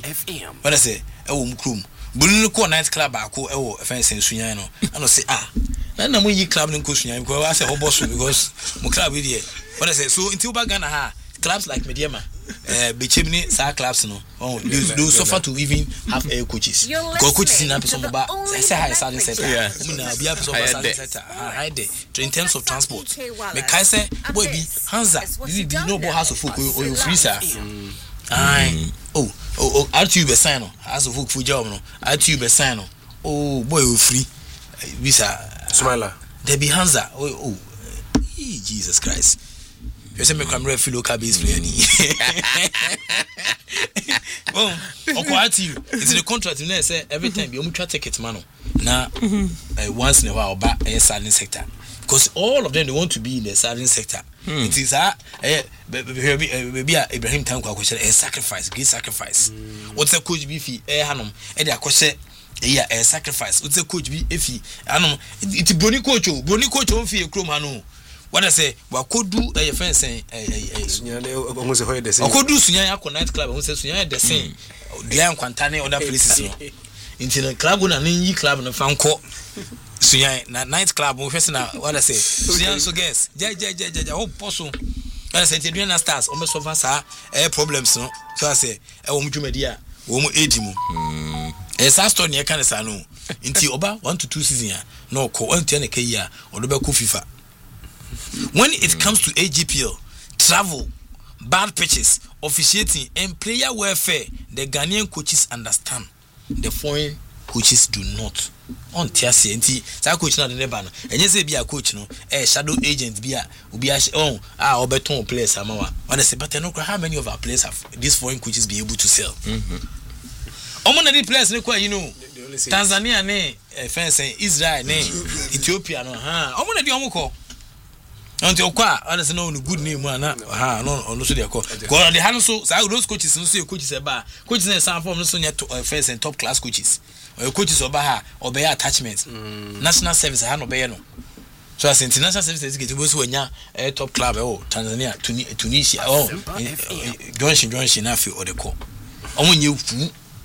What I say mukrum bulunu ko night club ako fence sunyan no ano say na mo yi club nko sunyan because I say ho boss because mo club we there. What I say so until ba Ghana ha clubs like Mediama Bechimni sa clubs no do suffer to even have air coaches because coaches in person ba say high salary center na bia person ba salary center high there in terms of transport me kai say boy bi Hansa this no bo house of folk or you free sir RTU be sign no house of folk for job no RTU be sign no boy you free visa Smiler there be Hansa Jesus Christ. You say me come refi local base player ni. Well, okwati it's the contract you know say every time you try ticket man na once in a while ba serving sector because all of them they want to be in the serving sector. It is maybe Ibrahim Tanko akoshe a sacrifice, great sacrifice. What's a coach be fi hanom e dey akoshe a sacrifice. What's a coach be efi hanom it broni coach on fi ekrom hanu. What I say, wakodu a friend saying, almost a the same. Wakodu Sunya night club, who says Sunya the same. Dian Quantane, other places. Into the club, and any club and a fan call Sunya night club, what I say, Sunya so guess, Jaja, oh, Possum. I said, Diana stars almost of us are problems, no. So I say, a woman to media, woman 80 mo. A Saston, you can't say no. Into Oba 1 to 2 seasons, no, call 1 10 a year or the FIFA. When it comes to AGPL, travel, bad pitches, officiating, and player welfare, the Ghanaian coaches understand. The foreign coaches do not. On TSC, that coach not in the banner. And you say be a coach, no, shadow agent be a Oberton players. What I say, but I know how many of our players have these foreign coaches be able to sell. Omona players, you know, Tanzania, France, Israel, Ethiopia, no, Omona di Omoko. Until others know good name no so they call the Hanso those coaches no say coaches about coaches in some form no so first and top class coaches or coaches oba or be attachment national service ha no be no so as international service executive we so nya top club Tanzania Tunisia Johnson afi or the call omonye fu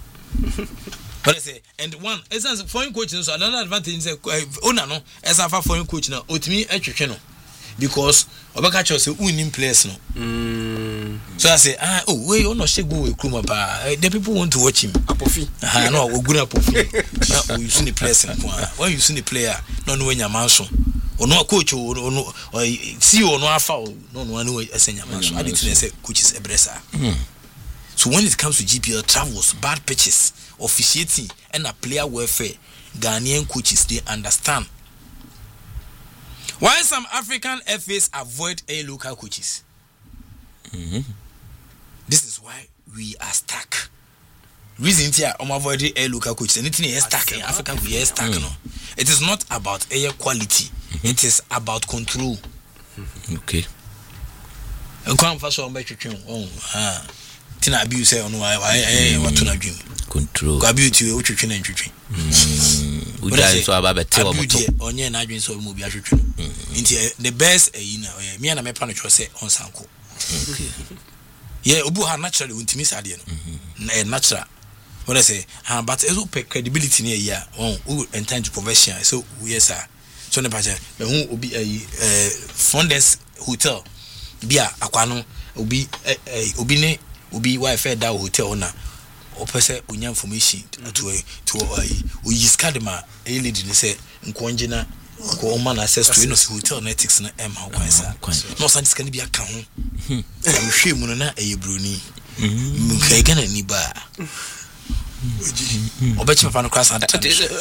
but I say and one essence foreign coaches so another advantage is owner no as a foreign coach na otimi atwetwe no because Obakacho say winning players no. So I say we no shake go with Kruma pa. The people want to watch him. Apofi. No, we go apofi. You see the players when you see the player no when your man so. Or no coach or no see or no afa no know asenya man so. I didn't say coaches ebresa. So when it comes to GPL travels, bad pitches, officiating and a player welfare, Ghanaian coaches they understand. Why some African FAs avoid a local coaches? This is why we are stuck. Reason here, avoid a local coaches. Anything is stuck in African, we are stuck. No, it is not about air quality. It is about control. Okay. Come first one by Tina abuse say what to dream. Control. Go abuse you and dream. So about onye na adwin so mu bi ahwetwe nti the best me na me pa no tro say on sanko obu ha naturally untimi sade no na natural what I say but eso credibility na here who enter into profession so yes sir so ne pa je me hu obi Fondes hotel bia akwa no obi ne obi wifi da hotel na opese unya information to use kadema a lady ni say nkonje na ko man access to no hotel networks na em how kwansa no san diska ni bia ka ho am hwe mu na broni mkai gana ni ba obechi papa no class ata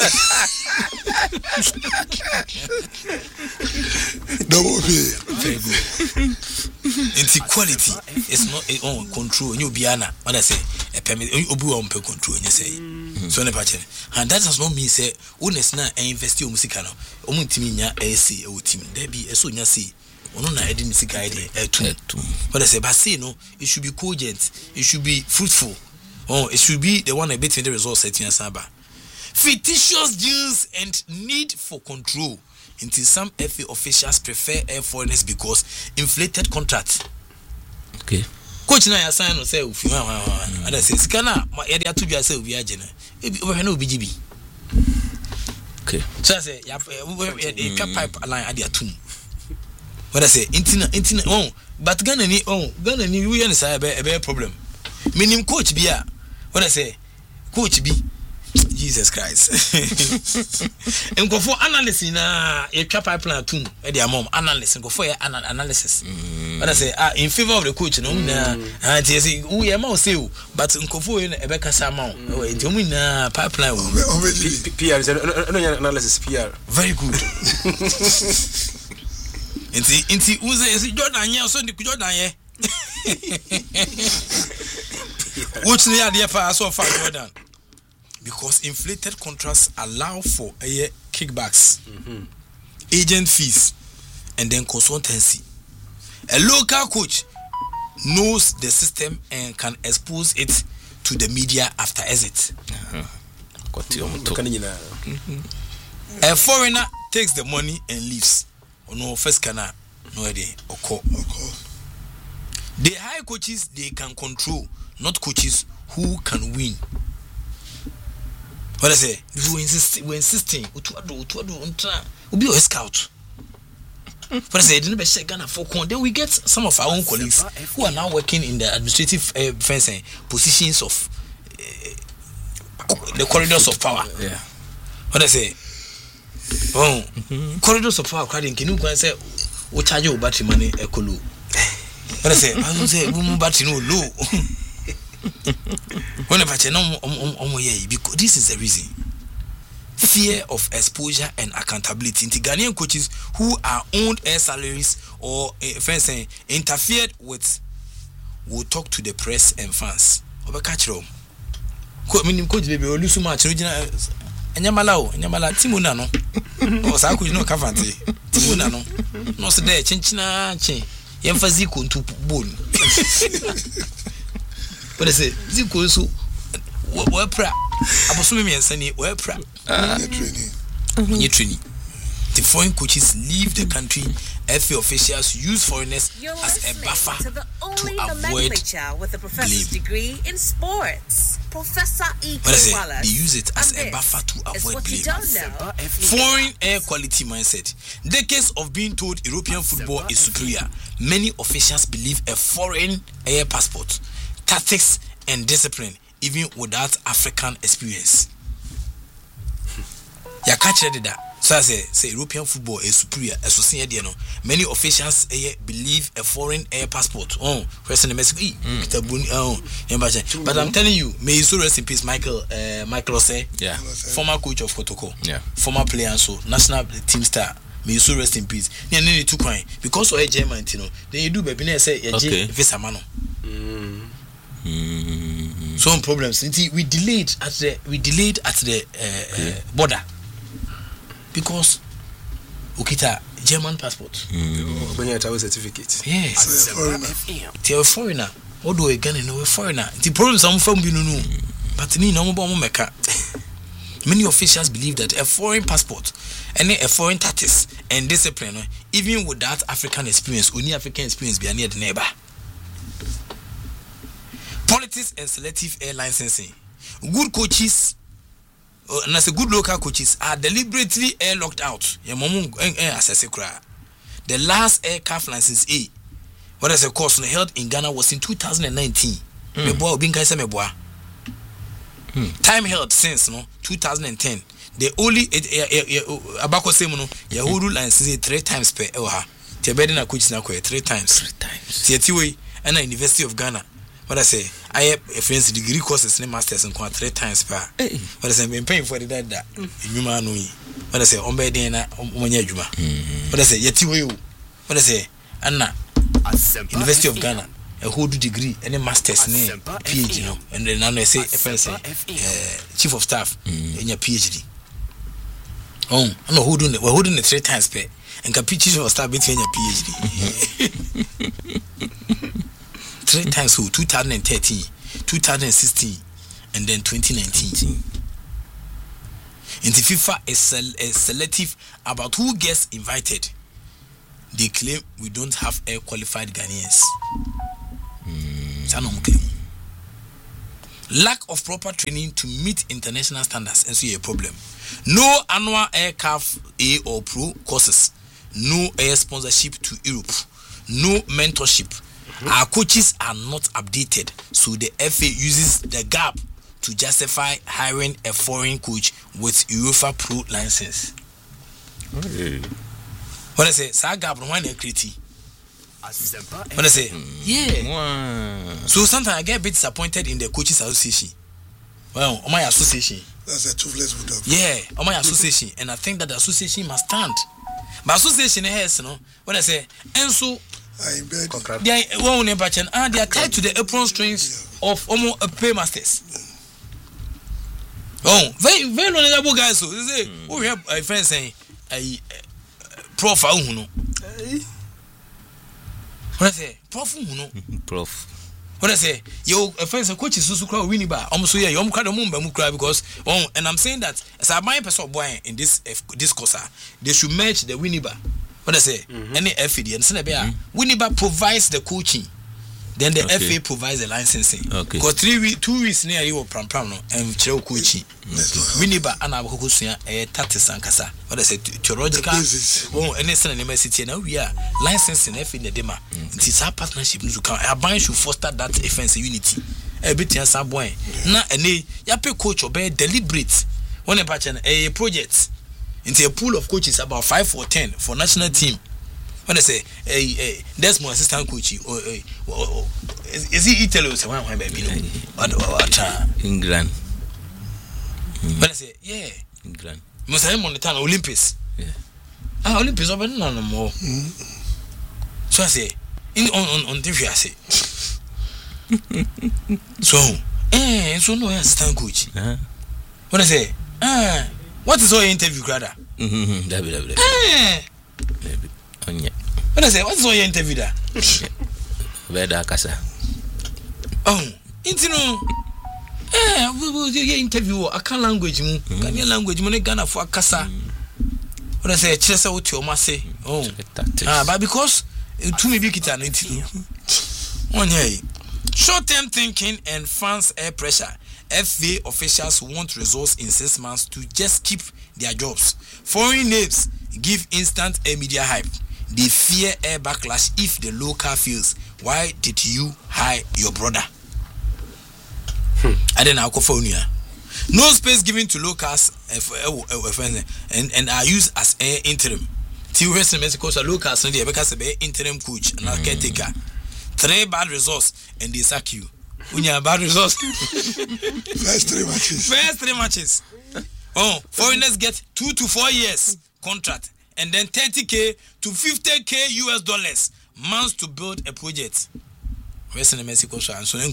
double very good. It's equality. It's not on control. You be ana. What I say, a permit. Obu on per control. You say. So ne pache. And that does not mean say honest na invest your music no. Omu timi nya AC o team. There be so nya see. Ono na edi music idea. What I say, but say no. It should be cogent. It should be fruitful. It should be the one that beat the results set in Saba. Fictitious deals and need for control. Until some FA officials prefer air foreigners because inflated contracts. Okay. coach na ya sign no say ofi ada say sika na ya dey atudwa say obi agye na obi na obi gibi okay so say ya pipe line ade atum what I say intina oh but Ghana ni we yan say be problem minim coach bi a what I say coach bi Jesus Christ enkofo analysis na e twa pipeline atum e dey amom analysis enkofo ya analysis what I say in favor of the coach no na anti say we e ma say but enkofo e na e be kasa ma o enti omu na pipeline PR no analysis PR very good enti uze Jordan ye so ndi Jordan ye which they are there for so far Jordan because inflated contracts allow for kickbacks, agent fees, and then consultancy. A local coach knows the system and can expose it to the media after exit. A foreigner takes the money and leaves. No first cana, no idea or call. The high coaches they can control, not coaches who can win. What I say? We're insisting. We'll be a scout. What I say? Didn't be Ghana for then we get some of our own colleagues who are now working in the administrative positions of the corridors of power. Yeah. What I say? Oh, corridors of power. Can you say we charge you battery money? Ekolo. What I say? I don't say we battery no low. Whenever because this is the reason. Fear of exposure and accountability. The Ghanaian coaches who are owned air salaries or interfered with will talk to the press and fans. Catch them. Coach baby will lose so much. Nyamala Timuna no. Oh, sa coach no kafante. Timuna no. No se there chinchina chin. Yemfazi ko ntu bone. But I say, Ziko so we're proud. Apostle me and Sunny, we're proud. You're training. The foreign coaches leave the country. FA officials use foreigners as a buffer to avoid with a professor's degree in sports. Professor E. But I say, they use it as a buffer to avoid blame. Foreign air quality mindset. Decades of being told European football is superior. Many officials believe a foreign air passport, tactics and discipline even without African experience. Ya catch that. So I say European football is superior. As we see here, many officials believe a foreign air passport. Question the message. But I'm telling you, may you so rest in peace, Michael Ose, former coach of Kotoko, former player, so national team star. May you so rest in peace. Because of a German, then you do baby say visa mano. Some problems. We delayed at the border because ukita German passport. When you have a certificate. Yes. They are foreigner. Although a Ghana no foreigner. The problem some from no. But me no more meka. Many officials believe that a foreign passport and a foreign tactics and discipline, even without African experience, only African experience be near the neighbor. Politics and selective air licensing. Good coaches, and as a good local coaches, are deliberately air locked out. The last aircraft license A, what is a course held in Ghana, was in 2019. Time held since 2010. The only Abako Semono Yahudu license 3 times per hour. Tebedina coach na 3 times. 3 times. Tietiwe and University of Ghana. What I say, I have a friend's degree courses and masters and 3 times per. What I say, I'm paying for that. You man, what I say, Ombedina, Omonia. What I say, Yetiwe. What I say, Anna, University of Ghana, a whole degree, and a master's name, PhD, and then I say, a friend say, chief of staff in your PhD. Oh, I'm not holding it. We're holding it 3 times per. And can chief of staff between your PhD. 3 times who 2013, 2016, and then 2019. And the FIFA is selective about who gets invited. They claim we don't have air qualified Ghanaians. Sana mo claim. Lack of proper training to meet international standards and see a problem. No annual aircraft A or Pro courses. No air sponsorship to Europe. No mentorship. Our coaches are not updated, so the FA uses the gap to justify hiring a foreign coach with UEFA Pro license. What I say, sa gap no one create. What I say, yeah. So sometimes I get a bit disappointed in the coaches association. Well, on my association. That's a toothless bulldog. Yeah, on my association, and I think that the association must stand. But association has, you know, what I say, and so I bet they are tied to the apron strings of almost a paymasters. Oh, very very knowledgeable guys. So they say, we have a friend saying a prof. What I say, prof. Prof. What I say, yo, a friend say coach is so crowd winning by almost so yeah, you crowd mumba because and I'm saying that as a my person boy in this course, they should match the winning bar. What I say, any FA and Senabia, winning bar provides the coaching, then the FA provides the licensing. Okay. Because 2 weeks near you pram no and chero coaching. Winning bar and our Hokusia a tatis and casa. What I say, theological, and it's an university now we are licensing FA in the dema. It is our partnership to come. Our bank should foster that offensive unity. Everything as a boy. Now, and ya pay coach or be deliberate. One a project into a pool of coaches about 5 or 10 for national team. When I say, that's my assistant coach. Is he Italy? Say, why baby? England. When I say, yeah, England. Must have on the town Olympics. Yeah. Olympics over no more. So I say, on TV I say. So no assistant coach. When I say, what is your interview, brother? Maybe. When I say, what is your interview there? Where Casa? Oh, into no. We will get interview. I can't language. Can you language? Money Ghana for Casa. When I say, Chesa, what you must say. Oh, but because to me, big it and into one day. Short-term thinking and fans' air pressure. FA officials want results in 6 months to just keep their jobs. Foreign names give instant air media hype. They fear air backlash if the local fails. Why did you hire your brother? I didn't know. No space given to locals and are used as air interim. Till Western Mexico, locals and the because interim coach and caretaker. 3 bad results and they sack you. When you have bad results, first 3 matches. Oh, foreigners get 2 to 4 years contract and then $30,000 to $50,000 US months to build a project. Western Mexico, and so then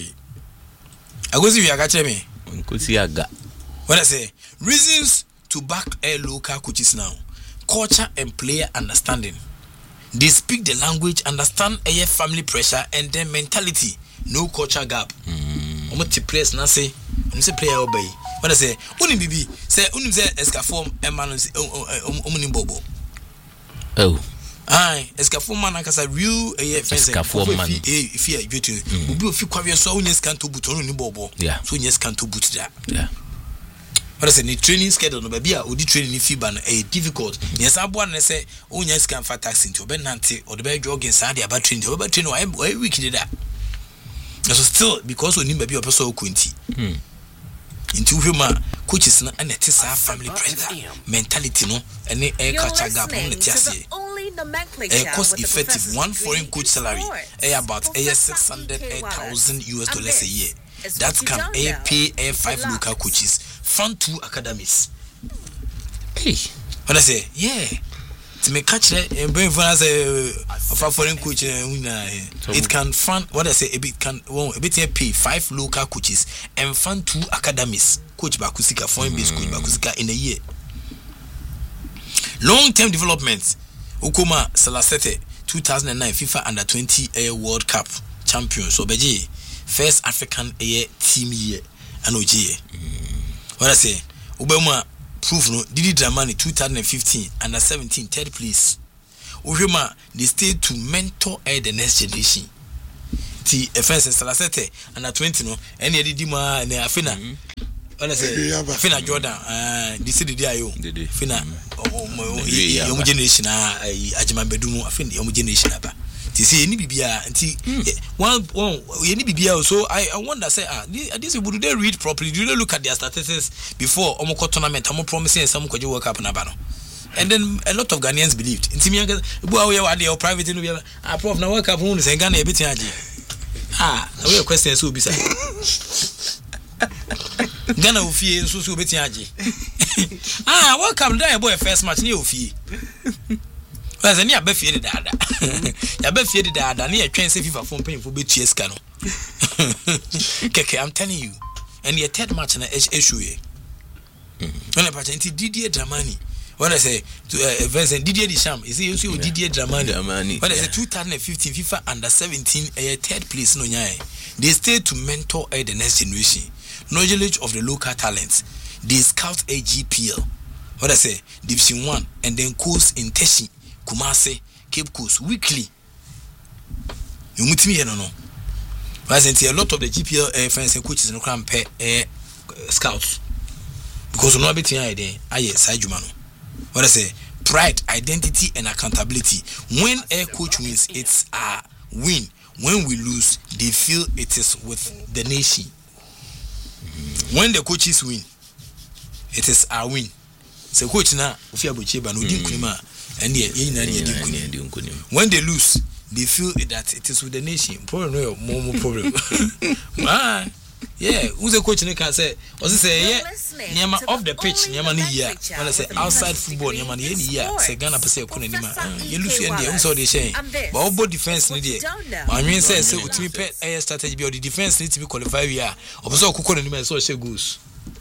I go see you got me. What I say, reasons to back a local coaches now. Culture and player understanding. They speak the language, understand a family pressure and their mentality. No culture gap. Place na say, say player obey. What I say, uni bibi say uni say escafom emanus bobo. Oh. Aye, escafom man akasa real escafom man. If you get to obi ofi kwabia so uni scan to boot on bobo. Yeah. So uni scan to boot there. Yeah. What I say, the training schedule no baby odi training fiban difficult. Yes, abuan na say uni scan for taxi to be nanti or the be jogging side about training. About training why week did that. So still because we need maybe a person quinty. Into human coaches and it is our family pressure mentality no any air culture gap on the TSA. A cost effective one foreign coach salary about $600,000 US a year. That can pay 5 local coaches, fund 2 academies. Hey, what I say, yeah. To make catch and bring for us a foreign coach, it can fund what I say. A bit pay 5 local coaches and fund 2 academies. Coach Bakusika, foreign based coach Bakusika in a year. Long-term development. Ukuma Salasete 2009 FIFA Under-20 World Cup champions. Obeje first African team year and OJ. What I say, Ubema. Proof no Didi Dramani 2015 under 17 third place. Uhema they stayed to mentor the next generation. ti offense Salasete and 20 no any di ma na afina honestly afina Jordan this is the ayo fina your generation ajima bedumu afina your generation aba ti see any bibia nti one any bibia so I wonder say this people do they read properly, do they look at their statistics before omoko tournament am promising some kwaje work up na ba no. And then a lot of Ghanaians believed. In Timianga, we private in prof na work up on say Ghana bit aji. We question so be say. Ghana ofie so bit aji. Work up there boy first match ni ofie. Well, any abefie de dada. Ya befie de dada na ya twen say FIFA phone pay for bet yeska no. Keke, I'm telling you. And your third match na issue ye. When a patient Didier Dramani. What I say to Vincent Didier Deschamps, is he also Didier Dramani? What I say 2015 FIFA under-17 a third place no nyai. They stay to mentor the next generation. Knowledge of the local talents. They scout a GPL. What I say Division 1 and then course in Teshi, Kumase, Cape Coast weekly. You meet me no. I say a lot of the GPL fans and coaches no can pay scouts because no betting idea. Side Jumano. What I say, pride, identity, and accountability. When a coach wins, it's a win. When we lose, they feel it is with the nation. When the coaches win, it is a win. So coach na ufia bocheba no din kunima and when they lose, they feel that it is with the nation. Problem no problem. Yeah, who's the coach can say? Was say yeah, Niama off the pitch, Niama ni here. When I say outside football, Niama ni here. Say Ghana per se kune nima. You lose and there. So they say, but all both defense ni there. I mean say ultimate pet air strategy be the defense need to be qualified here. Opeso kukune nima so she goes.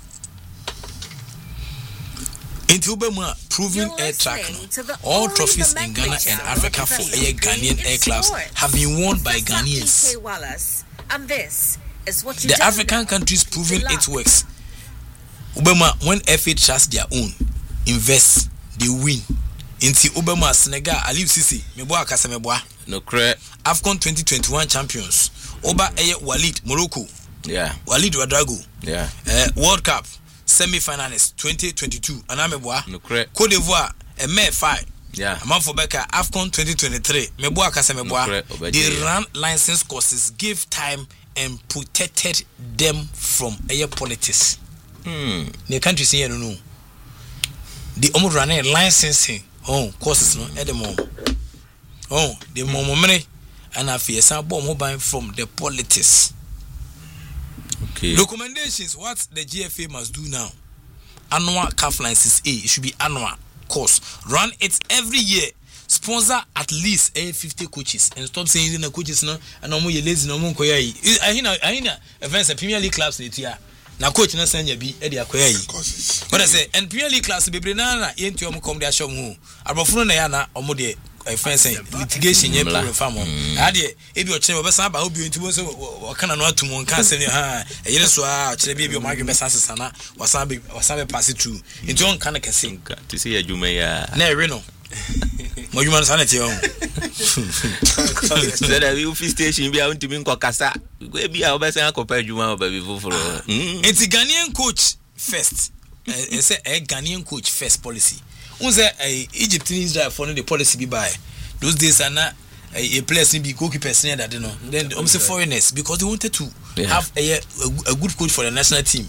Into Bema proving air track. All trophies in Ghana and Africa for air Ghanaian air clubs have been won by Ghanaians. And this is what the African countries proving it works. Obama, when FA trusts their own, invest, they win. Inti Obama, Senegal, Aliou Cissé, Meboa Kasemeboa. No credit. AFCON 2021 champions. Oba Eye Walid, Morocco. Yeah. Walid Ouedraogo. Yeah. World Cup semi-finalists 2022. Anameboa. No credit. Côte d'Ivoire, May 5. Yeah. Among for Becca, AFCON 2023. Meboa Kasemeboa. They ran license courses, give time and protected them from air politics. The country say no. The running licensing courses no at the moment. The moment and I fear some bomb mobile from the politics. Okay. Recommendations what the GFA must do now. Annual CAF license A, it should be annual course. Run it every year. Sponsor at least 50 coaches and stop saying the coaches no and no more lazy no more koyai. I events and Premier League clubs in here. Now coach na send bi e dey akoyai. What I say and Premier League clubs bebre na yenti omo come dey show mu. Abofunu na ya na omo dey offense litigation ye problem fam. Ade e bi o kire obesan ba obi ntimo so wakana no atum won kan se ne yire so a kire bi o magwe besa sesa na wasan be pass it through. Into on kan kese. To see adwuma ya. Na e no. Mojuman sanete on. So that we office station be out to me kasa. We be a obesan akopɛ adwuma ba bi foforo. It's Ghanaian coach first. Say a Ghanaian coach first policy. Unse Egypt in Israel for the policy be by. Those days are not a place be goalkeepers near that you know. Then say foreigners because they wanted to have a good coach for the national team.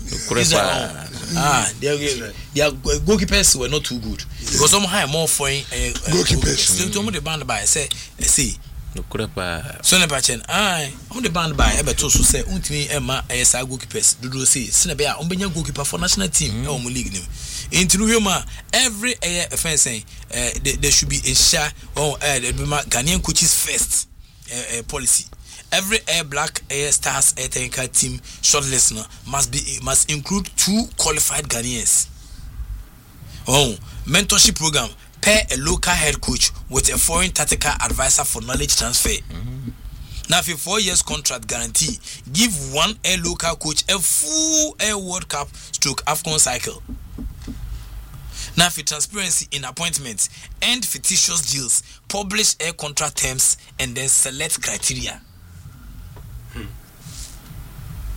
Their goalkeepers were not too good because some hire more foreign goalkeepers. So the band by say no kurepa. So na pachen I'm the band by Ebeto so say untimi Emma ASA goalkeepers do say sinebe a ombenya goalkeeper for national team e omo league nim. Into Roma, every offense there should be a share Ghanaian coaches first policy. Every black stars tanker team shortlist must include 2 qualified Ghanaians. Mentorship program pair a local head coach with a foreign tactical advisor for knowledge transfer. Now, for 4 years contract guarantee, give one air local coach a full air World Cup / AFCON cycle. Now, for transparency in appointments, end fictitious deals, publish air contract terms, and then select criteria.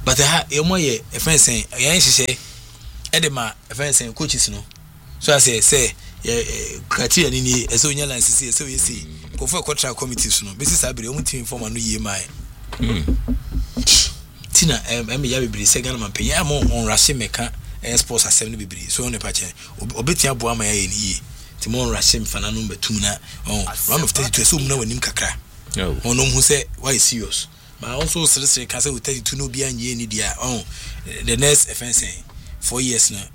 but you more a friend saying I say edema a friend saying coaches no so I say criteria ni so nya license so you see go for contract committees no business abiri omu team form anu ye mai tina me ya bibiri se Ghana man penya mo on rashe meka sports assembly bibiri so on pa che obetia bo ama ya ye ti mo on rashe mfana no betum na round of 32 so mu na wanim kakra on hu say why serious but also seriously can say with 32 no bia nye ni dia the next offense 4 years na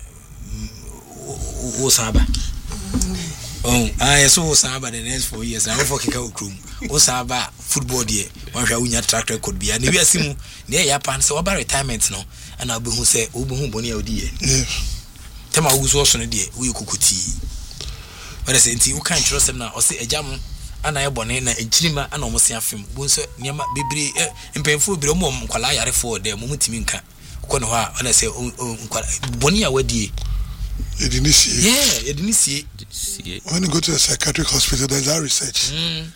o saba so saba the next 4 years na for kika okrum o saba football there one hwa unya track record bia na wi asimu na ya pan say oba retirement no ana obehu say obehu boni ya odi ye tema wuso so no there we kokoti wala say nti u kan trust them na o say ejam ana ye bone na ejirima ana omo se afem bo so niam bebre mpemfo bebre omo nkwala yare for there mo mutimi nka ko no ha wala say nkwala boni ya wadie You didn't see. Yeah, you didn't see. When you go to a psychiatric hospital, there's that research.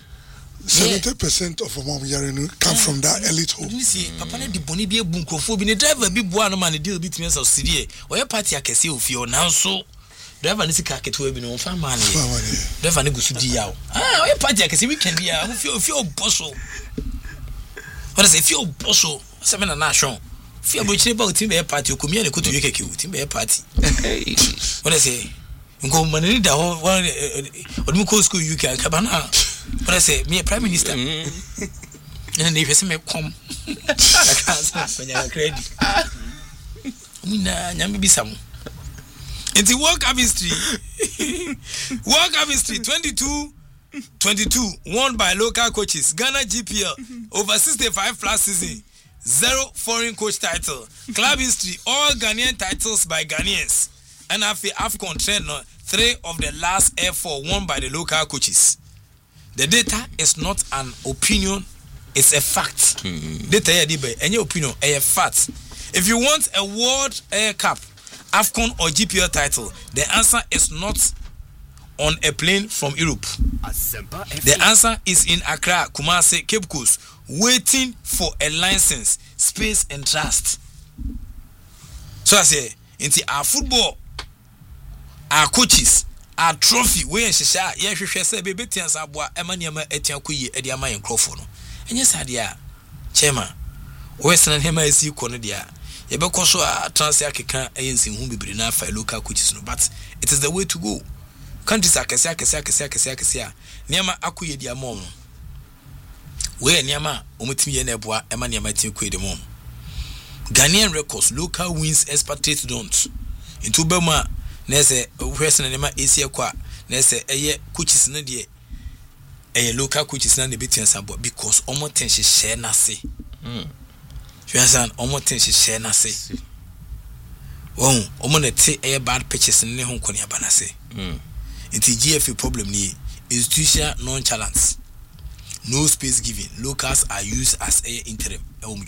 70% of mom hearing come from that elite home. You see, Papa na di boni bi ebu nkrofo bi ne driver bi bua no man deal bi timi so sidie. Oye party akese ofi o now so driver ni sika ketewa bi no on fa man ye. Driver ni gusu di yawo. Oye party akese weekend ya ofi o bosso. What say fi o bosso? Se me na shon. Fi abochire ba utim be party okomia ne koto yekeke utim be party. What I say? Nko manani da ho odum ko school UK kabana. What I say? Me prime minister. Na ne fese me kom. Aka sanya credit. Muna nyame bisam. Inti World Cup history. World Cup history 22 won by local coaches. Ghana GPL over 65 plus season. 0 foreign coach title. Club history, all Ghanaian titles by Ghanaians. And after AFCON trend, 3 of the last F4 won by the local coaches. The data is not an opinion, it's a fact. Data here, any opinion, a fact. If you want a World Air Cup, AFCON or GPL title, the answer is not on a plane from Europe. The answer is in Accra, Kumasi, Cape Coast, waiting for a license, space and trust. So I say, into our football, our coaches, our trophy, we and Shisha, yes, we say, baby, Tians Abwa, Emmanuel Etiakuyi, Ediama and Crawford. And yes, Adia, Chema, Western Hema is you, Conadia. Yebekoso a transfer keka ayensi hu bibiri na fa local coaches no, but it is the way to go. Countries akese niama akoye dia mom we niama omutimi ye na eboa ema niama tin koye de mom. Ghanaian records, local wins, expatriate don't into bema na se hwese na ma esie kwa na se eye coaches na de eye local coaches na ne betia sabo because omo ten share na se Fiasan omo ten share na se omo na te eye bad pitches ne ho konia bana se Inti GFA problem ni institutional nonchalance, no space given. Locals are used as a interim.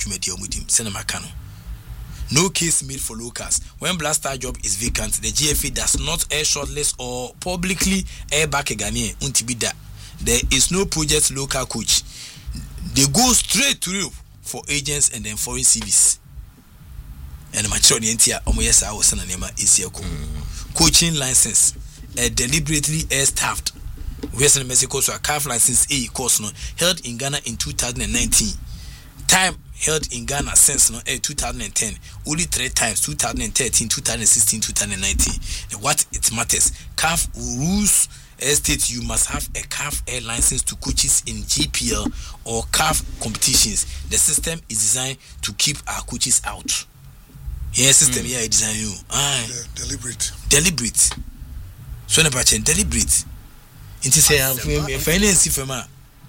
No case made for locals. When blaster job is vacant, the GFA does not air shortlist or publicly air back a Ghanaian. Untibida. There is no project local coach. They go straight to you for agents and then foreign CVs. And the mature NTR Omoyesa was an anema Isiako. Coaching license. Deliberately air-staffed Western Mexico so a CAF license A course no held in Ghana in 2019. Time held in Ghana since 2010. Only 3 times 2013, 2016, 2019. What it matters, CAF rules state you must have a CAF air license to coaches in GPL or CAF competitions. The system is designed to keep our coaches out. Yeah, system here design you. Deliberate. So na pachen deliberate. Inti say finance fema.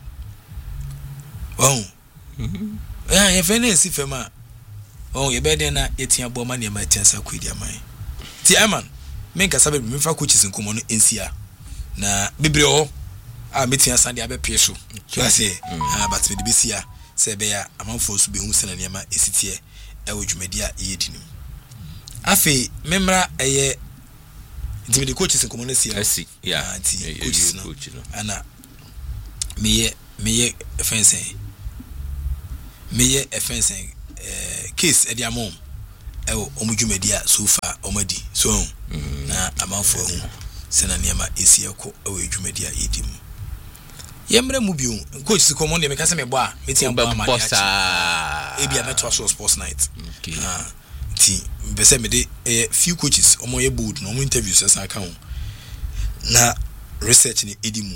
Finance fema. Ye be den na yetia bo ma ne ma tiansa kwedi aman. Ti aman, me nka sabe me fa coaches nkomo no ensia. Na bibre ho a metia sande abepe so. So I say, but me de bisia se be ya amanfo so be hu se na ne ma esitie e wo dwumadia e yedinim. Afi memra eye the coaches in community. I see. Yeah, coaches no. Ana me fencing. case edi amom omudwumedia so far omadi so na amanfo hu sena niema esieko edwumedia edim yemre mu biu coach sikomo de meka se me bo a meti amba bossa ebia meto so sports night ti bese me de few coaches omo ye bold no mo interviews asa ka ho na research ni edimu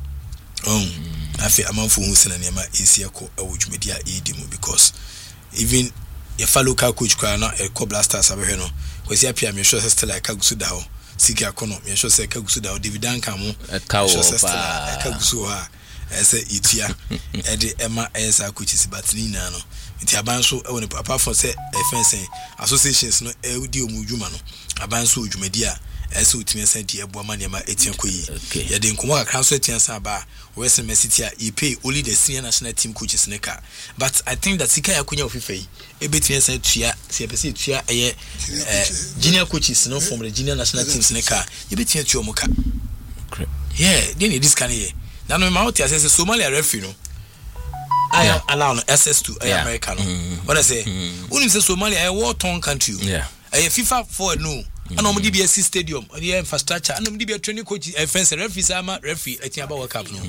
afi amanfo hu sena niema esieko edwumedia edim because even your fellow coach kwa na Blasters abehwe no kwesi apia me sure still like kagusu da ho siki akono me sure say kagusu da ho dividend ka mo kagusu ha ese itia ede ema esa coaches batini na no nti aban so e woni apart from say fencing associations no e di omudwuma no aban so odwumadi a ese otimi esa di ebo amane ma etien koyi ye de nkomo akran so etien sa ba Western City he pay only the senior national team coaches neka but I think that sika yakunya ofifei e betien esa tua se pese tua junior coaches no from the junior national teams neka e betien tua omoka yeah they need this kind of now no matter I say Somalia referee no I allow access to America no what I say when say Somalia a war torn country FIFA forward no and no DBS stadium the infrastructure and no DBS training coach fence referee ama referee etin about World Cup no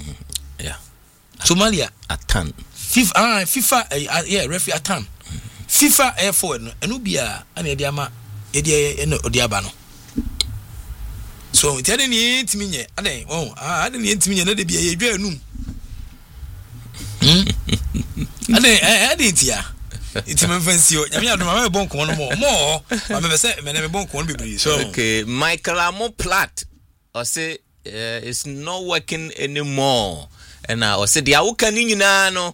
Somalia atan FIFA referee atan FIFA air forward no enu bia ana de ama e no odi aba no so tell ni ntimi nye aden aden ni ntimi nye na de bia ye dwa anum aden tia ntimi fancy o nyame adoma me bon kon no mo ma me say me bon kon bibiri so okay Michael Amo Platt or say it's not working anymore and I say dia wo kan nyina no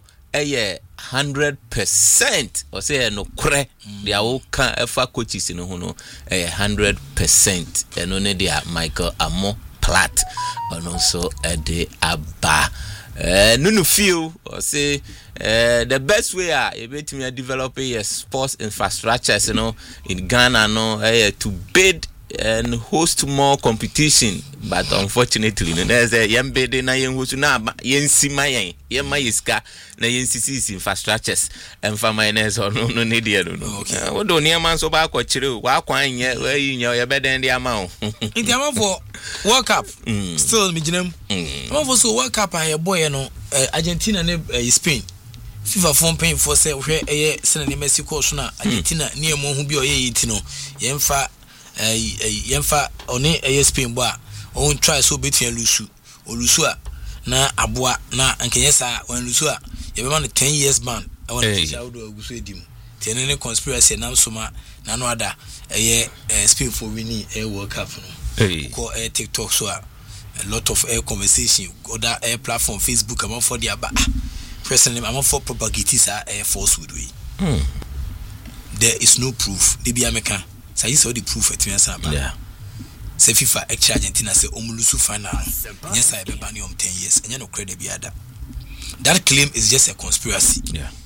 100% or say no kre dia wo kan efa coaches no ho no 100% and no dia Michael Amo Platt and also de aba no feel or say the best way you betimi develop a sports infrastructures in Ghana to bid and host more competition but unfortunately there's a yambede na yenhusu na yensima yema yiska na yensisi infrastructures and finance no need no we do near so ba kwachire wa kwan nye we nya ye beden dia ma o in the for World Cup still mijinem for so World Cup aye boy no Argentina ne Spain FIFA phone paying for say hwe eye sene ne Mexico so na Argentina ne emo hu bi oye yiti no yemfa oni Spain bo a on try so between lusu a na aboa na ankenye sa on lusu a ye be man 10 years ban I want to shout do agusu edim tiene ne conspiracy na soma na no ada Spain for winning a World Cup no ko TikTok so a lot of conversation other platform Facebook am for the aba personally am for propagating false with we there is no proof they be American say you saw the proof at me answer say FIFA extra Argentina say omulusu final yes I be ban 10 years and you no credit be ada that claim is just a conspiracy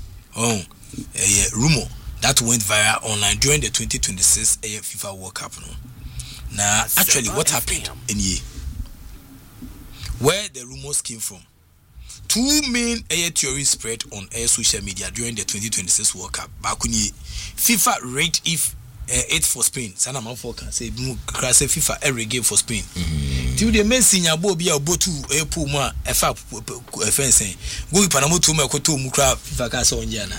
rumor that went viral online during the 2026 FIFA World Cup no now actually what happened in here where the rumors came from two main theories spread on social media during the 2026 World Cup bakuni FIFA rate if 8 for Spain sana man for can say class FIFA every game for Spain till the Messi nya bo bia obotu epu mu a efa fence go Panama to mu ekoto mu kra FIFA ka so onja na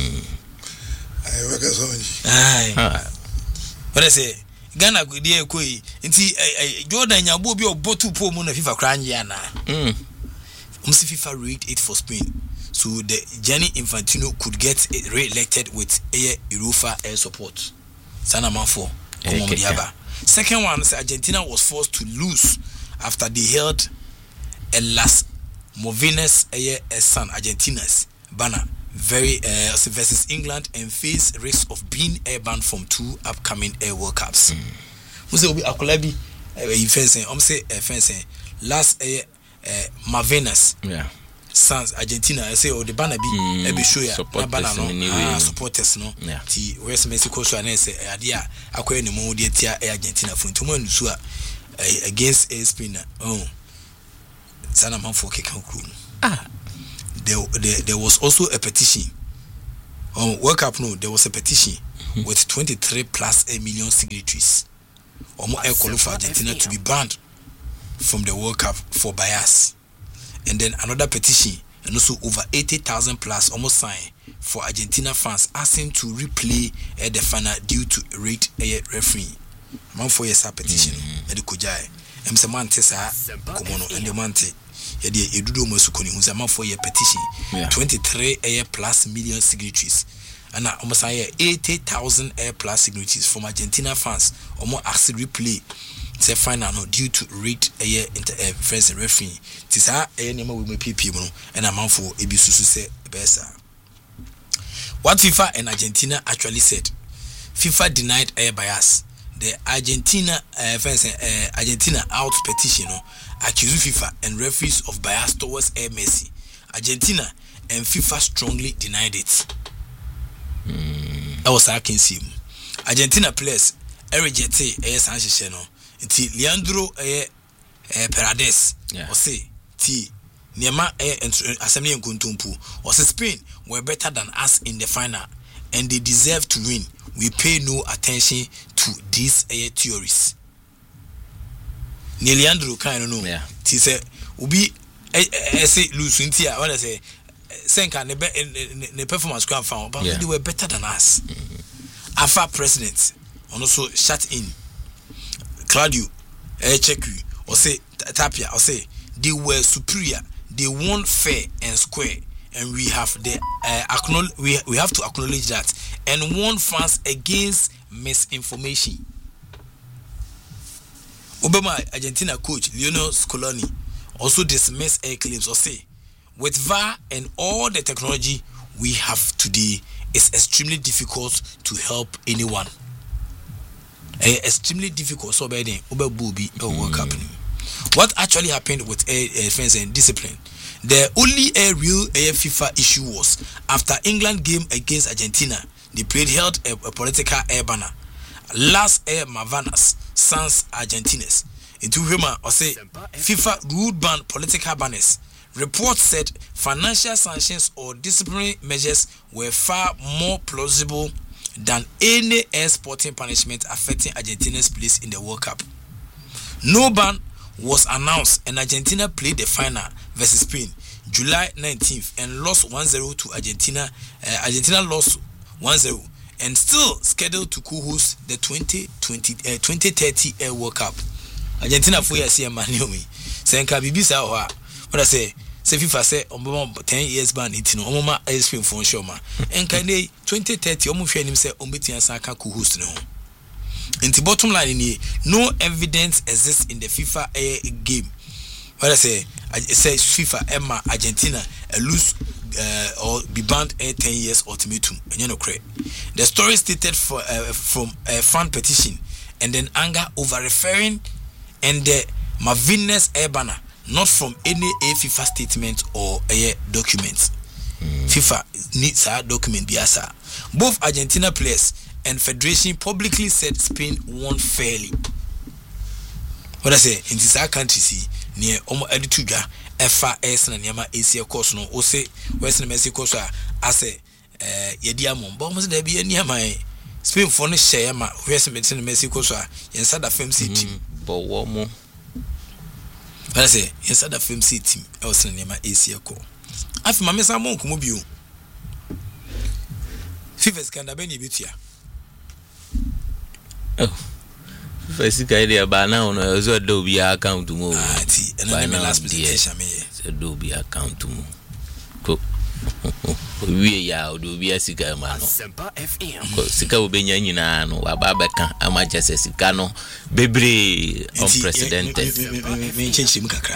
I work as onji what I say Ghana go dey ekoi nti Jordan nya bo bia obotu po mu na FIFA kra nya na FIFA rate 8 for Spain so the Gianni Infantino could get re-elected with UEFA air support sana man for second one is Argentina was forced to lose after they held a Las Malvinas San Argentinas banner very versus England and face risk of being banned from 2 upcoming World Cups. Muse obi akolabi fencing say fencing last Malvinas Sans Argentina I say the banner be show ya banner no supporters no ti West Mexico so na say adia akoye ne mo de tia Argentina for ntomo nsu against Spain sana man for keka kru there was also a petition On World Cup, no, there was a petition with 23 plus a million signatories. Almost call for Argentina to be banned from the World Cup for bias. And then another petition, and also over 80,000 plus almost signed for Argentina fans asking to replay the final due to rate referee. Man for years petition, and the Kojai. Msamantesa Komono and the Mante. Yadi Edudo Mosukoni, who's a man for year petition, 23 plus million signatories. And almost 80,000 plus signatories from Argentina fans. Almost asked replay. Say final no due to rate interference and referee. Tisa name we PP and a man for Ebisusu say besa. What FIFA and Argentina actually said. FIFA denied air bias. The Argentina Argentina out petition accused FIFA and referees of bias towards Air Messi. Argentina and FIFA strongly denied it. I was asking him. Argentina players rejected Sanchez no. Nti Leandro Paredes or say T Nema Assembly and Kuntumpu or say Spain were better than us in the final and they deserve to win. We pay no attention to these theories. Leandro kind of know. T say ubi say lose intia what I say Senka ne performance grand found but they were better than us. Afa president also shut in Claudio check you or say Tapia or say they were superior, they won fair and square, and we have the we have to acknowledge that and warn fans against misinformation. Obama Argentina coach Lionel Scaloni also dismissed air claims or say with VAR and all the technology we have today, it's extremely difficult to help anyone. Extremely difficult so bad World Cup. What actually happened with defense and discipline? The only real FIFA issue was after England game against Argentina, they held a political air banner. Last Mavanas sans Argentines. Into Roma or say FIFA ruled ban political banners. Reports said financial sanctions or disciplinary measures were far more plausible than any sporting punishment affecting Argentina's place in the World Cup. No ban was announced and Argentina played the final versus Spain July 19th and lost 1-0 to Argentina. Argentina lost 1-0 and still scheduled to co-host the 2030 World Cup. Argentina for years here maniomi. Senka bibisa wa. What I say FIFA say 10 years ban it no omoma ice cream for sure ma. Enka dey 2030 omo hwe nim say ombetia san ka co-host no. Inti bottom line ni no evidence exists in the FIFA game. What I say FIFA Emma Argentina lose or be banned 10 years ultimatum. The story stated from a fan petition and then anger over referring and the Marvinez air banner, not from any FIFA statement or a document. FIFA needs a document. Both Argentina players and federation publicly said Spain won fairly. What I say in this country see near Omo Edituga FAS and Yama Asia course no o say Western Mexico so I say Yediamon but almost there be any my Spain for no share ma Western Mexico so inside the film team but what more what I say inside the film team else in Yama Asia co after my mesa mon kumo bio FIFA can be bitia oh first guy there by now no so do be account to mo and then last presentation me so do be account to mo ko we ya do be asika ma no Sempa FM ko sika obenya nyina no ababeka amagese sika no bebre unprecedented me change him kakra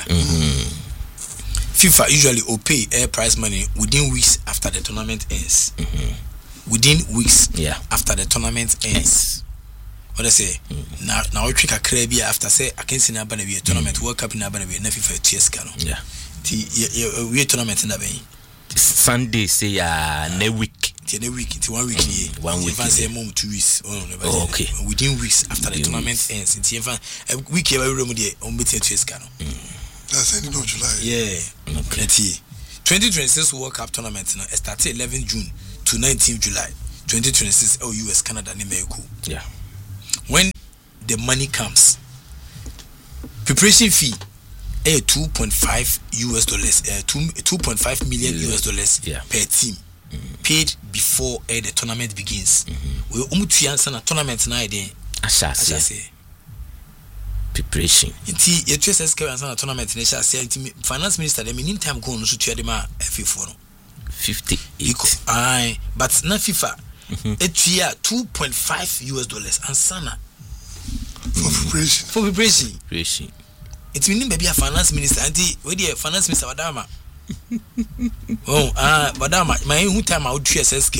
FIFA usually will pay air prize money within weeks after the tournament ends. Within weeks after the tournament ends. What I say? Now we trick a crabby after say I can see na bana be a tournament World Cup na bana be na FIFA TS cano. Yeah. We tournament na be. Sunday say ne week. The week, it's 1 week here. 1 week. Say more 2 weeks. Oh, okay. Within weeks after the tournament ends. It's even a week here every room there on beating TS cano. That's end of July. Yeah. Okay. 2026 World Cup tournament started 11 June to 19th July 2026 US Canada and Mexico. Yeah. When the money comes, preparation fee $2.5 $2.5 million per team paid before the tournament begins. We umutuyansa tournament na ide asase preparation. Inti ye trace SK na tournament na shase inti finance minister dem in time go no so tuade ma FIFA no 58. But na FIFA etua $2.5 ansana for preparation. It means maybe a finance minister anti we the finance minister Wadama. Wadama my who time I would choose SK.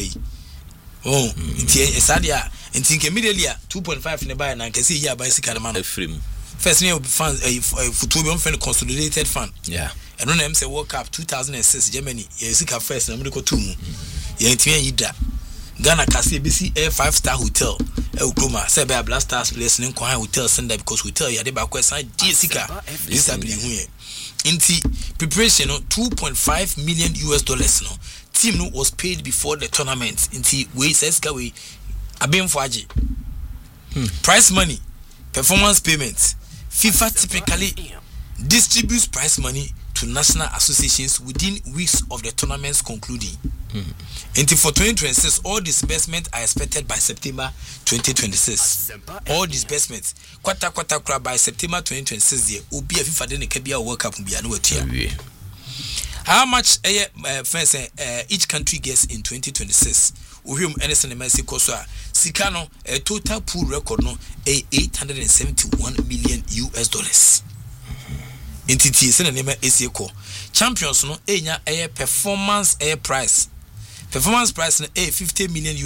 Sadia and think immediately 2.5 in the buy and I can see here by Sikalman frame. First name fund for to consolidated fund. Yeah. And when I'm say World Cup 2006 Germany, Sika first and America 2. Yida. Ghana Kasi BC Air 5-star hotel. Oklahoma, Sebe Blasters place in Kwa hotel sender because hotel ya deba kwesa Jessica. This I believe here. Inti preparation $2.5 million no. Team no was paid before the tournament. Inti we says we abem faji. Prize money, performance payments. FIFA typically distributes prize money to national associations within weeks of the tournaments concluding. Until for 2026, all disbursements are expected by September 2026. All disbursements, quarter by September 2026. There will be a FIFA then can be a World Cup. How much each country gets in 2026? Uhum Anderson and Mexico Sikano a total pool record $871 million. Entity send a name ACO champions no a performance price. Performance price no $50 million.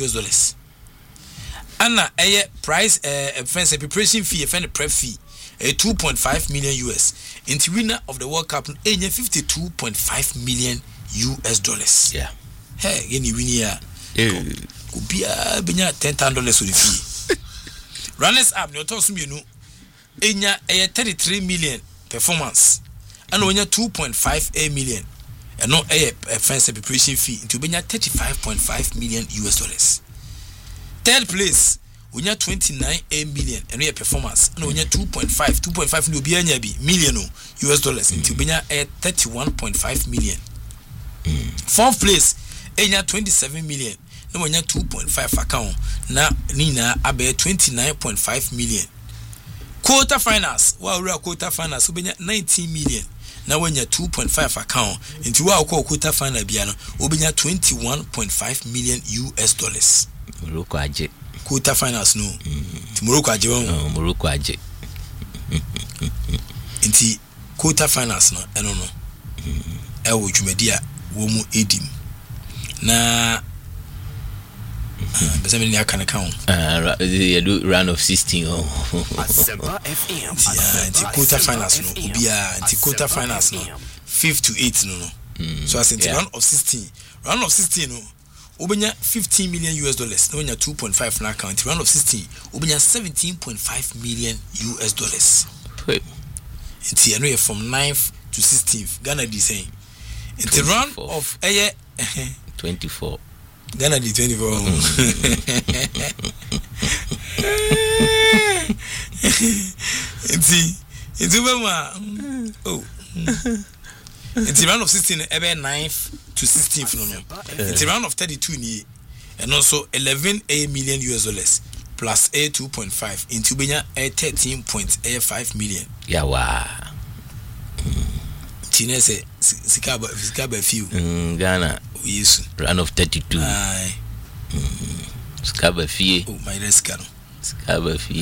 Anna a price offense preparation fee and prep fee $2.5 million. Into winner of the World Cup $52.5 million. Yeah. Hey, any winner could be a $10 on the fee. Runners up no toss me no $33 million performance. And when you 2.5 million and no offense preparation fee into being $35.5 million. Third place, when you 29 million and your performance, and when you 2.5 million into being $31.5 million. Fourth place, and you 27 million. No when you 2.5 account, now Nina abe $29.5 million. Quarter finals, while we are quarter finals, we 19 million. Now when you 2.5 account into our quarter final piano, we $21.5 million. Morocco aje. Quarter finals no. Morocco aje. Morocco aje. Inti quarter finals no, eno no. Ewo dwumadia wo mu edim. Na but I can account. You do round of 16. Quarter finals no. Quarter finals no. 5 to 8 no. So I said round of 16. Round of 16 no. Obenya $15 million. No when you 2.5 na account. Round of 16. Obenya $17.5 million. It's anyway from 9th to 16th. Ghana the same. In the round of 24. Ghana di 24. It's it's round of 16 ebe 9th to 16th no. It's round of 32 ni and also $11 million plus $2.5 into benya $13.5 million. Yeah wa. Tinese sikaba few. Ghana yes. Round of 32. Skaba fee. Oh, my rescue. Skaba fee.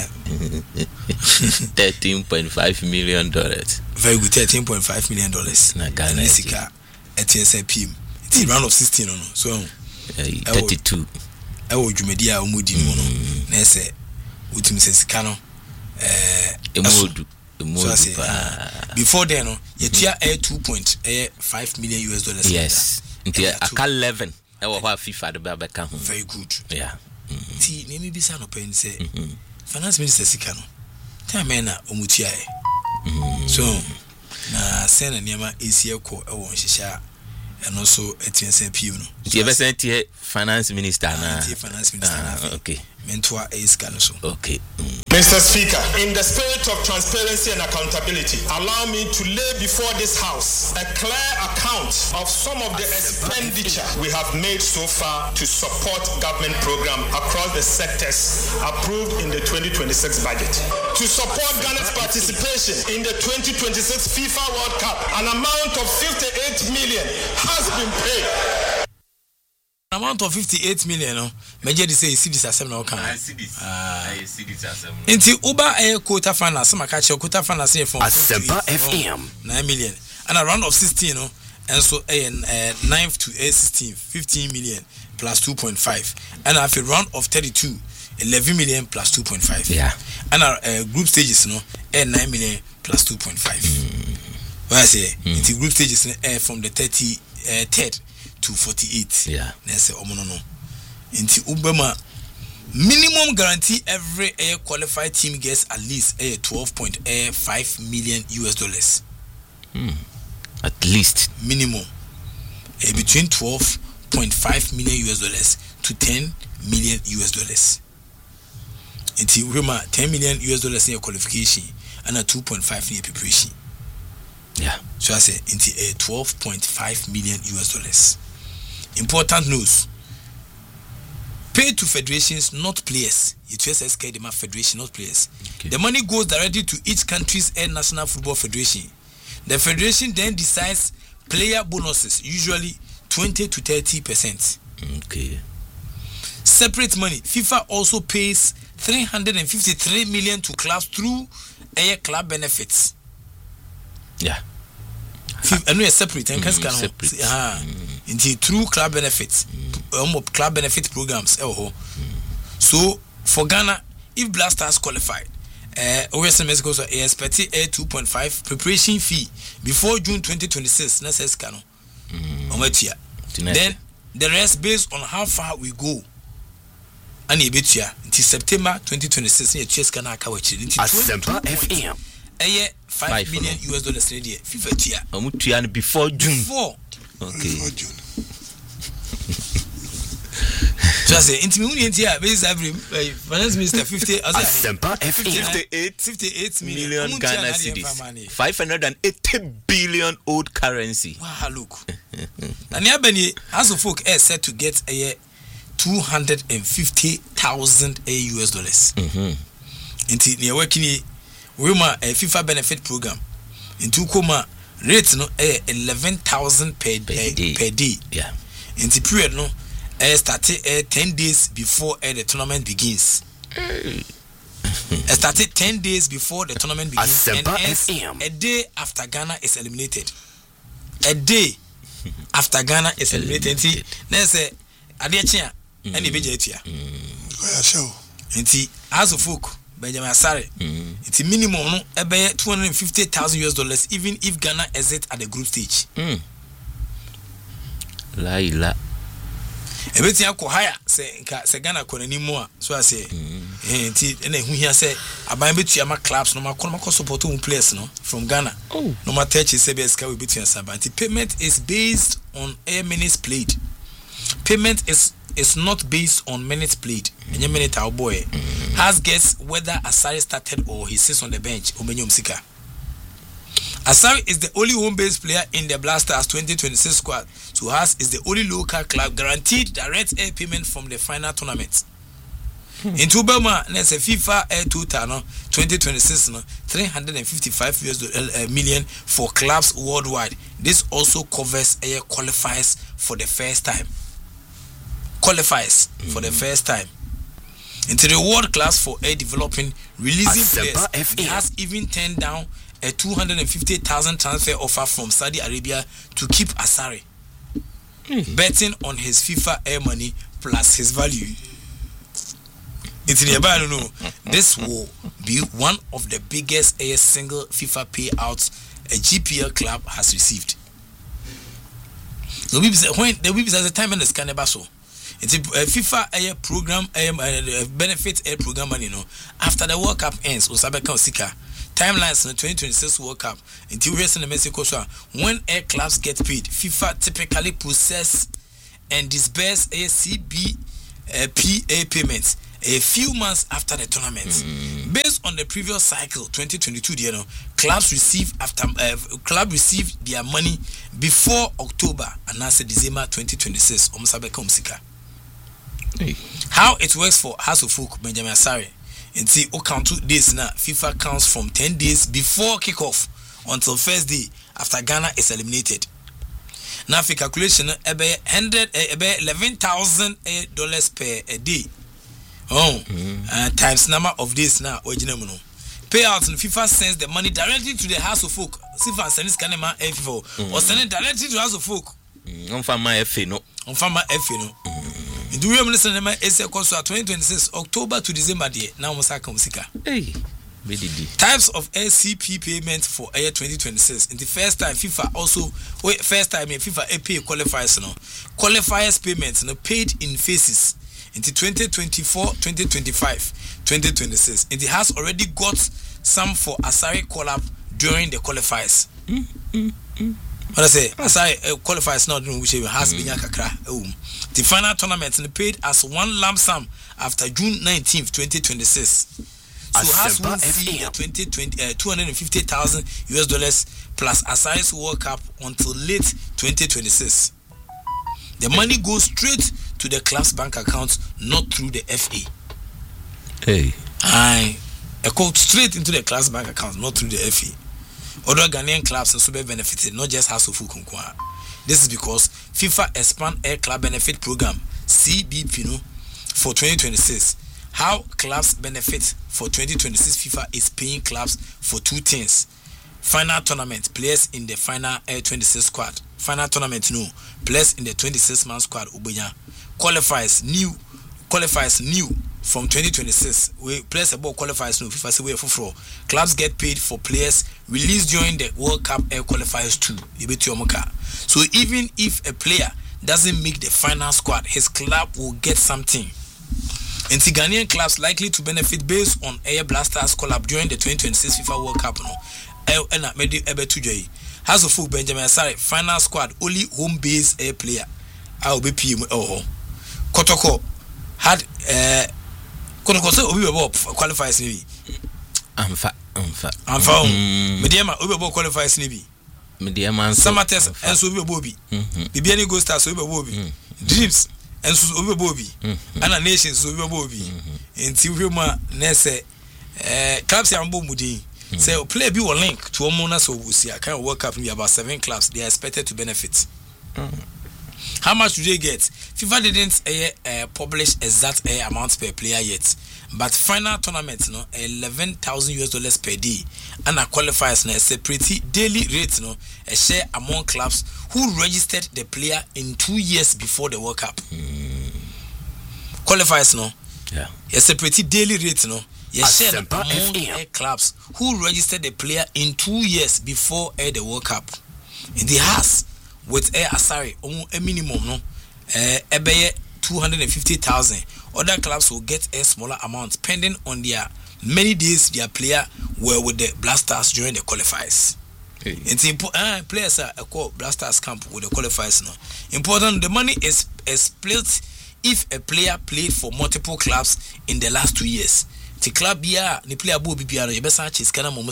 $13.5 million. Very good, $13.5 million. Na Ghana. Sika at SAP. It's round of 16 no. So 32. I will Jumedia Umudi no. Nese utim sika no. Emodu. So I say, before then, you tear $2.5 million. Yes. Until I can 11. I will have FIFA the baby come. Very good. Yeah. See, name me be son of pen say. Finance Minister Sikano. Tell me na omutia. So na send a nema ACL ko e won hihia and also TNCP no. You ever sent here finance minister na? Finance minister. Okay. Mentor is so. Okay. Mr. Speaker, in the spirit of transparency and accountability, allow me to lay before this House a clear account of some of the expenditure we have made so far to support government programs across the sectors approved in the 2026 budget. To support Ghana's participation in the 2026 FIFA World Cup, an amount of 58 million has been paid. Amount of 58 million, no. Major say CDs are 7 now can. Inti Uber quota finance, some catch your quota finance from Asempa FM 9 million. And a round of 16, no. And so 9th to 16, 15 million plus 2.5. And after a round of 32, 11 million plus 2.5. Yeah. And our group stages, no, 9 million plus 2.5. What I say, the group stages from the 33rd to 48. Yeah. Let's say no. Into Ubama minimum guarantee every qualified team gets at least $12.5 million. At least minimum between $12.5 million to $10 million. Into Ubama $10 million in your qualification and a 2.5 year preparation. Yeah. So I say into $12.5 million. Important news. Pay to federations, not players. It's SSK, the federation, not players. Okay. The money goes directly to each country's national football federation. The federation then decides player bonuses, usually 20 to 30%. Okay. Separate money. FIFA also pays 353 million to clubs through club benefits. Yeah. I know separate and separate. Into through club benefits, club benefit programs. So for Ghana, if Black Stars qualified, OSMS goes to expect a 2.5 preparation fee before June 2026. Then the rest based on how far we go. And until September 2026, Asempa FM. $5 million FIFA before June. Okay. So I say, finance minister 58 million Ghana cedis, 580 billion old currency. Wow, look. And Yabeni, as a folk, is set to get a $250,000 US. Into near working. Wima a FIFA benefit program into Koma rate no 11,000 per day. Yeah. In the period no started 10 days before the tournament begins. Started 10 days before the tournament begins and a day after Ghana is eliminated. A day after Ghana is eliminated. Let's say Adiachia and Ibejetia. Inti as a folk Benjamin Asare. It's a minimum no $250,000 US even if Ghana exit at the group stage. Laila. Everything ko higher say Ghana ko ni mo so I say nti na hu hia say aban betu ama clubs no ma support players no from Ghana. No matter CBS ka we betu asaba. The payment is based on minutes played. Payment is not based on minutes played. Any minute our boy has guessed whether Asare started or he sits on the bench. Asare is the only home-based player in the Black Stars 2026 squad. So Has is the only local club guaranteed direct air payment from the final tournament. In Tubama, there's a FIFA Air Total 2026 $355 million for clubs worldwide. This also covers air qualifiers for the first time. For the first time. Into the world class for air developing, releasing players. It has even turned down a 250,000 transfer offer from Saudi Arabia to keep Asare. Betting on his FIFA air money plus his value. This will be one of the biggest air single FIFA payouts a GPL club has received. The Wibs has a time in the Scanebaso. It's a FIFA air program, benefit air program money. After the World Cup ends, Osabeka Osika, timelines in the 2026 World Cup. Until we in Mexico, so when air clubs get paid, FIFA typically process and disburse a CBPA payments a few months after the tournament. Based on the previous cycle, 2022, clubs received their money before October and now December 2026. How it works for House of Folk, Benjamin Asare. And see, count 2 days now. FIFA counts from 10 days before kickoff until first day after Ghana is eliminated. Now, for calculation, about $11,000 per day. Times number of days now. Payouts in FIFA sends the money directly to the House of Folk. FIFA sends Kanema FFO or send it directly to House of Folk. On Fama FA no. In the real minister, is a course 2026 October to December day. Now, Musaka Musika. Types of SCP payments for year 2026. In the first time, FIFA pay qualifiers. Qualifiers payments paid in phases. Into 2024, 2025, 2026. And it has already got some for Asari collab during the qualifiers. What I say, Asari qualifiers not doing which has been kakra. The final tournament paid as one lump sum after June 19th, 2026. So has one see $250,000 plus Asari's World Cup until late 2026. The money goes straight to the club's bank account, not through the FA. It straight into the club's bank account, not through the FA. Other Ghanaian clubs also benefited, not just House of Fukunkwa. This is because FIFA Expand Air Club Benefit Program (CBP) for 2026. How clubs benefit for 2026? FIFA is paying clubs for 2 things: final tournament players in the final Air 26 squad. Final tournament players in the 26-man squad. Qualifiers new from 2026. We players about qualifiers new. FIFA say we for clubs get paid for players released during the World Cup Air qualifiers too. So even if a player doesn't make the final squad, his club will get something. And the Ghanaian clubs likely to benefit based on Air Blasters collab during the 2026 FIFA World Cup. House of Folk Benjamin Asare final squad only home base air player. I will be PM. Kotoko had Kotoko say Obi Bob qualifies maybe. I'm found. Mediama Obi Bob qualifies maybe. Mediama Samates and so Obi Bobby. Bibiani Go Stars Obi Bobby. Dreams and so Obi Bobby. And a nation so Obi Bobby. And Tiwuma Nese clubs are Mudi. So play be a link to Omona so we see I can work up about 7 clubs they are expected to benefit. How much do they get? FIFA didn't publish exact amount per player yet, but final tournament $11,000 per day and a qualifiers a separate daily rate a share among clubs who registered the player in 2 years before the World Cup. Qualifiers a separate daily rate yes, shared among air clubs who registered the player in 2 years before the World Cup. In the house with Air Asari, a minimum 250,000. Other clubs will get a smaller amount depending on their many days their player were with the Blasters during the qualifiers. It's important. Players are called Blasters camp with the qualifiers now. Important. The money is split if a player played for multiple clubs in the last 2 years. The club the player will be piano. But since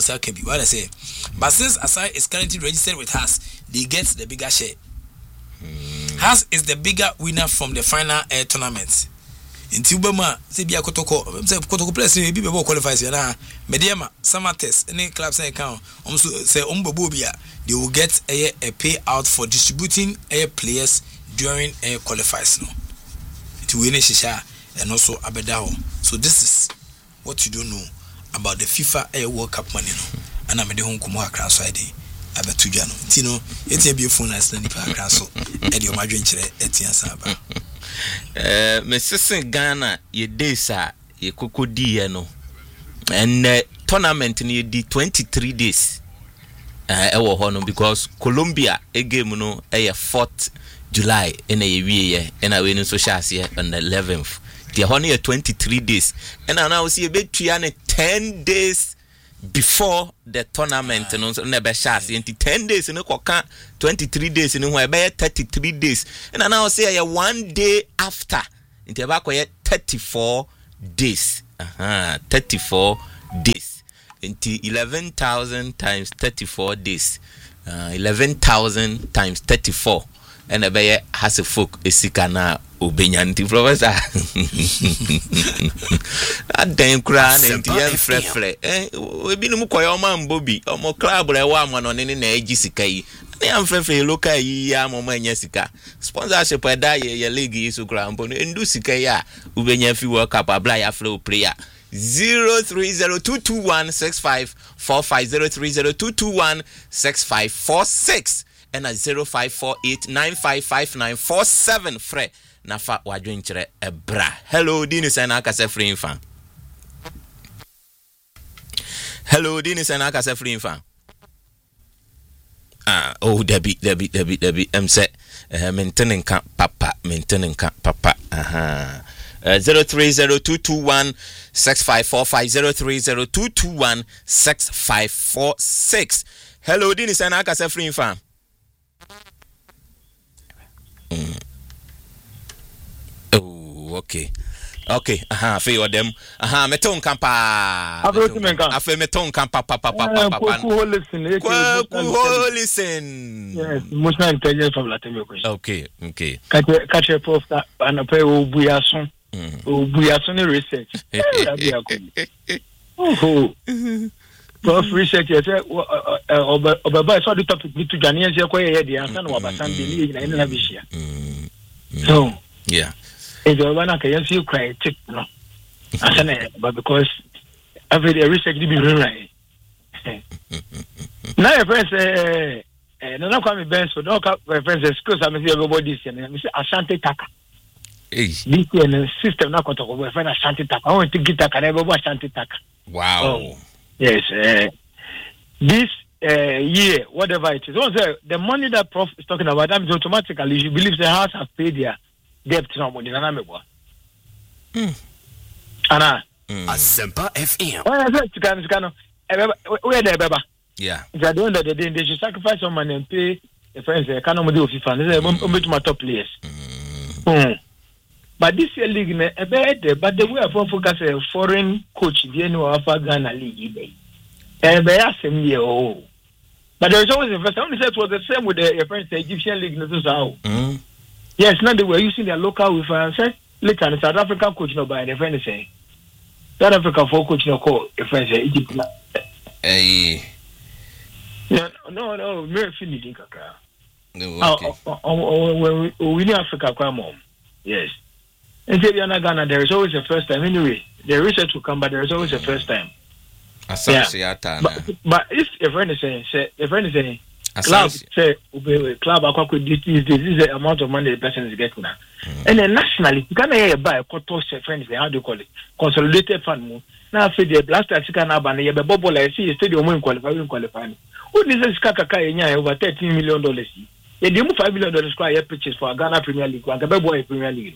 Asai is currently registered with Haas, they get the bigger share. Haas is the bigger winner from the final air tournament. In Tubama, Sibia Kotoko players may be qualifies. Mediama, Samates, any clubs account, say Umbobobia, they will get a payout for distributing air players during air qualifiers. To win a Shisha and also Abedao. So this is what you don't know about the FIFA Air World Cup money. And I'm at the home Kumoha Cross Friday. I bet to Jano. Tino, it's a beautiful nice Nipa Crasso. Eddie Madrin Etienne Saba. Mrs. Ghana, ye desa, ye kuku diano. And tournament in the 23 days. Ewo hono because Colombia a game no a 4th July in a year and I win in social here on the 11th. The honey 23 days and I now see a bit 10 days before the tournament no be shas 10 days no koka 23 days no ho be 33 days and now say 1 day after into ba koye 34 days 34 days into 11,000 times 34 days 11,000 times 34 and be has a folk esika na obenyanti professor adan kura na ntien frefre we bi no mu koyo man bobi omo club re wa ma no ne na agi sika yi na am frefre local yi ya mo ma nya sika sponsorship da ye league yi so kura mpo no ndu sika ya obenya fi world cup abla ya flow player 0302216545 and at 0548955947 fre na fa wadwenkyere ebra. Hello dini sana akase free infan. Hello dini sana akase free infan. Debbie say maintaining papa 0302216545 0302216546. Hello dini sana akase free infan. Okay. Fe odem. Meton kampa. Afe meton kampa papa. Listen. Yes, emotional intelligence from Latin. Okay. Catch a prof and pay Obuyason. Obuyason research. Prof research Obaba saw the topic to Ghanaians here the answer no Abasan believe in Nabishia. So yeah. It's the one I can see cry tip no. But because every day research be right. Now your friends no come me bench for no friends schools I see everybody this and I say Ashanti Taka. This system na ko talk about friend Ashanti Taka. I want to get Taka never Ashanti Taka. Wow. Yes, this year, whatever it is, the money that Prof is talking about, that means automatically you believe the house have paid their debt to somebody. Anna. Asempa FM. Where the Baba? Yeah. At the end of the day, they should sacrifice some money and pay the friends. They can't do FIFA. This is my top players. But this year league, but the way I focus a foreign coach, the end of Ghana league, but there is always a first. I only said it was the same with the friends, the Egyptian league. Yes, now they were using their local with later the South African coach no by the friend say South Africa for coach no call the friends Egypt. No, me feeling kakra. We need Africa come on. Yes. In Ghana, there is always a first time. Anyway, the research will come, but there is always a first time. But if a friend is saying, club say, club this is the amount of money the person is getting now. And then nationally, you can't buy a quarter friends. How do you call it? Consolidated fund. Now, for the last time, you can't buy a bubble. I see a stadium win qualifying. Who needs Kaka over $13 million? They move $5 million square purchase for a Ghana Premier League, like a boy Premier League.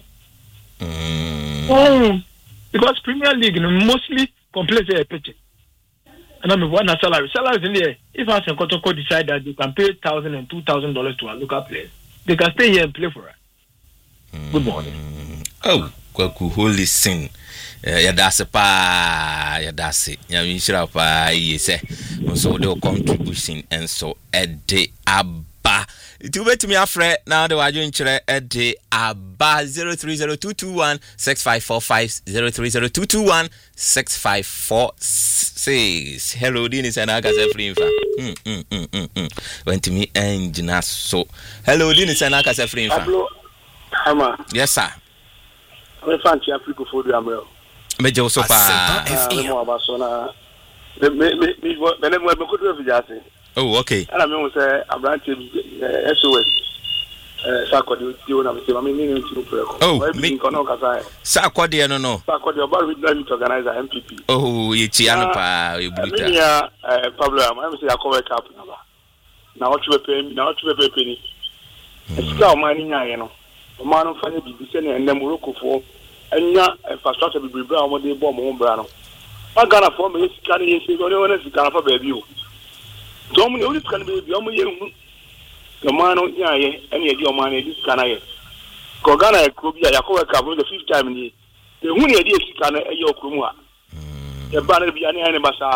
Because Premier League mostly complains a purchase. And I mean, what salary? Salaries in there. If Hassan Kotoko decide that you can pay $1,000 and $2,000 to a local player, they can stay here and play for us. Good morning. Kwaku holy sin. Yadase pa yadase. Nyamishira pa yese. So the contribution and so ede abba. Itu betimi afre now the waju nkyere ede abba 0302216545 0302216546. Hello dini sana akase free info. Went me engine so. Hello dini sana akase free info. Hama. Yes sir. I'm fancy Africa for the Amel. Mejo so pa. Oh, okay. And I mean, say a branch SOS. Sakodi, you know, I mean, oh, me. Sakodi, no. Sakodi, about to organize a MPP. Oh, it's Yanapa, you believe that. Problem. I'm saying I cover cap number. Now, what you pay me, now, what you pay penny. It's got money, you know. A man of funny be sending and then Morocco for and infrastructure will be brown when they bomb on Brano. Ghana for me sika ne yesi go ne wona sika fa ba bi o to mo ne ori sika ne ba bi o mo ye hu the man no yaye ene di o man ne di sika na ye ko Ghana e ko bi ya ko ka for the fifth time ni e hu ne di sika na e ye okuru mu a e ba ne bi ya ne ba sa